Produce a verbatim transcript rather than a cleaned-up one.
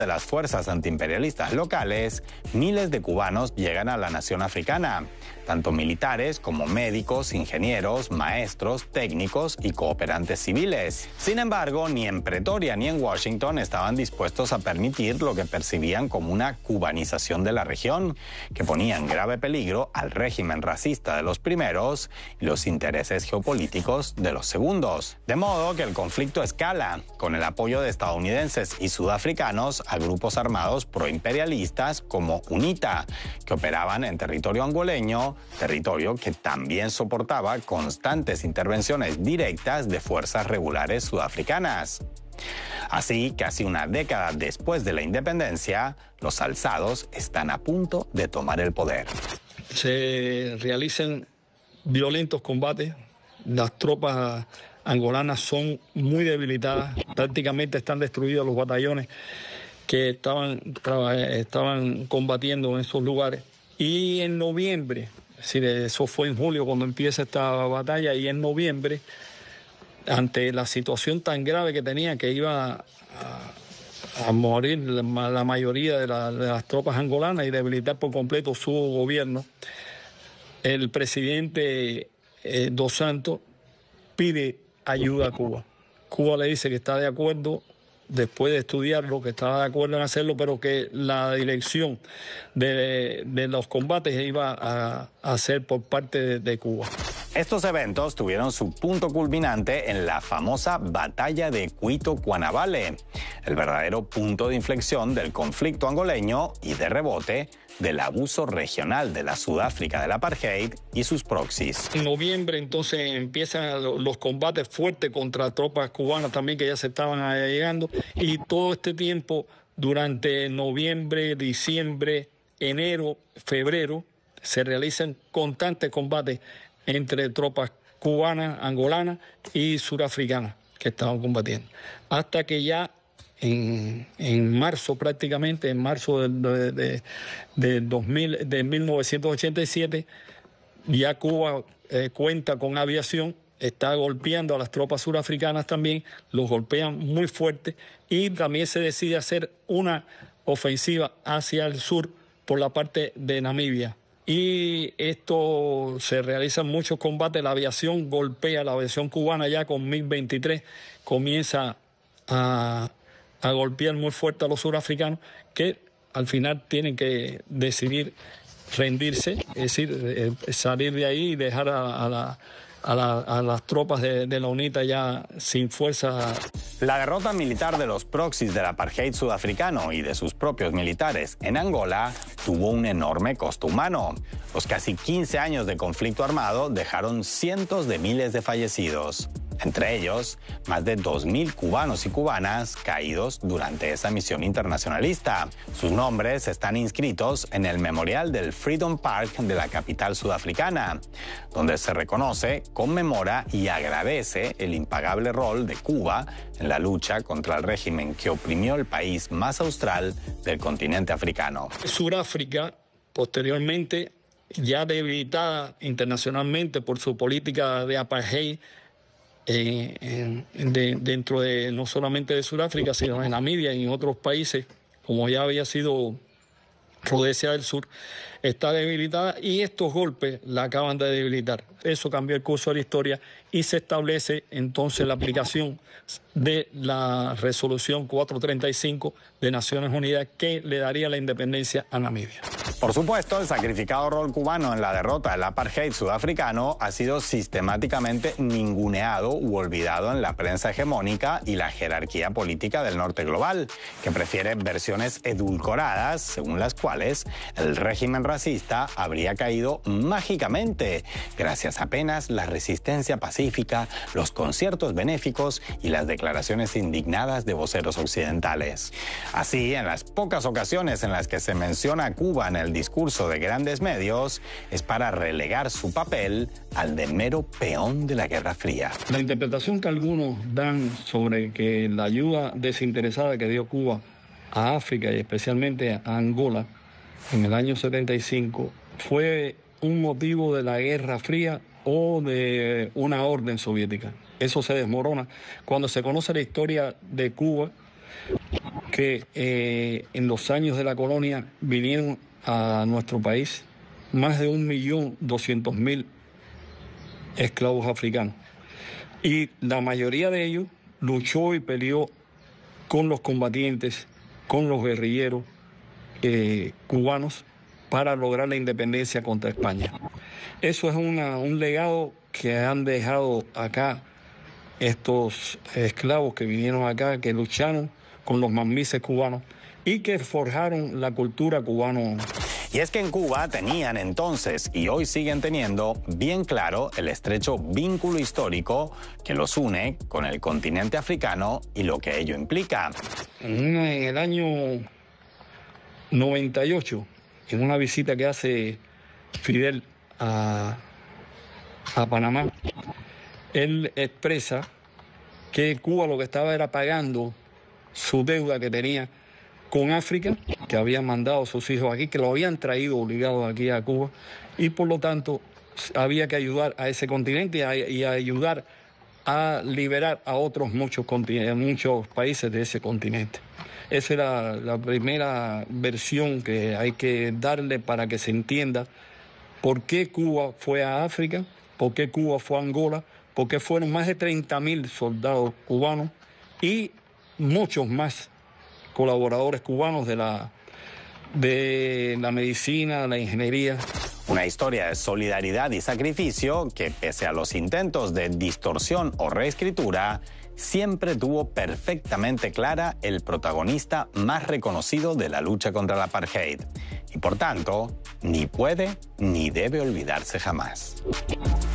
de las fuerzas antiimperialistas locales, miles de cubanos llegan a la nación africana, tanto militares como médicos, ingenieros, maestros, técnicos y cooperantes civiles. Sin embargo, ni en Pretoria ni en Washington estaban dispuestos a permitir lo que percibían como una cubanización de la región, que ponía en grave peligro al régimen racista de los primeros y los intereses geopolíticos de los segundos. De modo que el conflicto escala, con el apoyo de estadounidenses y sudafricanos a grupos armados proimperialistas como UNITA, que operaban en territorio angoleño, territorio que también soportaba constantes intervenciones directas de fuerzas regulares sudafricanas. Así, casi una década después de la independencia, los alzados están a punto de tomar el poder. Se realizan violentos combates, las tropas angolanas son muy debilitadas, prácticamente están destruidos los batallones que estaban, estaban combatiendo en esos lugares. Y en noviembre, es decir, eso fue en julio cuando empieza esta batalla, y en noviembre, ante la situación tan grave que tenía, que iba a, a morir la, la mayoría de, la, de las tropas angolanas y debilitar por completo su gobierno, el presidente eh, Dos Santos pide ayuda a Cuba. Cuba le dice que está de acuerdo, después de estudiarlo, que estaba de acuerdo en hacerlo, pero que la dirección de, de los combates iba a, a ser por parte de, de Cuba. Estos eventos tuvieron su punto culminante en la famosa Batalla de Cuito-Cuanavale, el verdadero punto de inflexión del conflicto angoleño y de rebote del abuso regional de la Sudáfrica del apartheid y sus proxies. En noviembre entonces empiezan los combates fuertes contra tropas cubanas también que ya se estaban llegando, y todo este tiempo, durante noviembre, diciembre, enero, febrero, se realizan constantes combates entre tropas cubanas, angolanas y surafricanas que estaban combatiendo. Hasta que ya en, en marzo prácticamente, en marzo de, de, de, dos mil, de mil novecientos ochenta y siete, ya Cuba eh, cuenta con aviación, está golpeando a las tropas surafricanas también, los golpean muy fuerte, y también se decide hacer una ofensiva hacia el sur por la parte de Namibia. Y esto se realizan muchos combates, la aviación golpea, la aviación cubana ya con MiG veintitrés comienza a, a golpear muy fuerte a los surafricanos, que al final tienen que decidir rendirse, es decir, eh, salir de ahí y dejar a, a, la, a, la, a las tropas de, de la UNITA ya sin fuerza. La derrota militar de los proxies del apartheid sudafricano y de sus propios militares en Angola tuvo un enorme costo humano. Los casi quince años de conflicto armado dejaron cientos de miles de fallecidos. Entre ellos, más de dos mil cubanos y cubanas caídos durante esa misión internacionalista. Sus nombres están inscritos en el memorial del Freedom Park de la capital sudafricana, donde se reconoce, conmemora y agradece el impagable rol de Cuba en la lucha contra el régimen que oprimió el país más austral del continente africano. Sudáfrica, posteriormente, ya debilitada internacionalmente por su política de apartheid, Eh, en, de, dentro de no solamente de Sudáfrica, sino en Namibia y en otros países, como ya había sido Rodesia del Sur, está debilitada, y estos golpes la acaban de debilitar. Eso cambió el curso de la historia y se establece entonces la aplicación de la resolución cuatrocientos treinta y cinco de Naciones Unidas, que le daría la independencia a Namibia. Por supuesto, el sacrificado rol cubano en la derrota del apartheid sudafricano ha sido sistemáticamente ninguneado u olvidado en la prensa hegemónica y la jerarquía política del norte global, que prefiere versiones edulcoradas según las cuales el régimen racista habría caído mágicamente gracias apenas la resistencia pacífica, los conciertos benéficos y las declaraciones indignadas de voceros occidentales. Así, en las pocas ocasiones en las que se menciona a Cuba en el discurso de grandes medios, es para relegar su papel al de mero peón de la Guerra Fría. La interpretación que algunos dan sobre que la ayuda desinteresada que dio Cuba a África y especialmente a Angola en el año setenta y cinco fue un motivo de la Guerra Fría o de una orden soviética. Eso se desmorona. Cuando se conoce la historia de Cuba, que eh, en los años de la colonia vinieron a nuestro país más de un millón doscientos mil esclavos africanos. Y la mayoría de ellos luchó y peleó con los combatientes, con los guerrilleros eh, cubanos para lograr la independencia contra España. Eso es una, un legado que han dejado acá estos esclavos que vinieron acá, que lucharon con los mamises cubanos y que forjaron la cultura cubana. Y es que en Cuba tenían entonces, y hoy siguen teniendo, bien claro el estrecho vínculo histórico que los une con el continente africano y lo que ello implica. En, una, en el año noventa y ocho, en una visita que hace Fidel a, a Panamá, él expresa que Cuba lo que estaba era pagando su deuda que tenía con África, que habían mandado a sus hijos aquí, que lo habían traído obligados aquí a Cuba, y por lo tanto había que ayudar a ese continente y, a, y a ayudar a liberar a otros muchos, muchos países de ese continente. Esa era la primera versión que hay que darle para que se entienda por qué Cuba fue a África, por qué Cuba fue a Angola, por qué fueron más de treinta mil soldados cubanos y muchos más colaboradores cubanos de la, de la medicina, la ingeniería. Una historia de solidaridad y sacrificio que, pese a los intentos de distorsión o reescritura, siempre tuvo perfectamente clara el protagonista más reconocido de la lucha contra el apartheid. Y por tanto, ni puede ni debe olvidarse jamás.